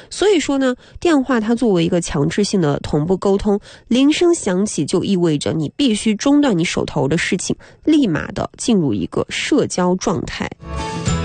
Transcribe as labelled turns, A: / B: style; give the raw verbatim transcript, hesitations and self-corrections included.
A: 所以说呢，电话它作为一个强制性的同步沟通，铃声响起就意味着你必须中断你手头的事情，立马的进入一个社交状态。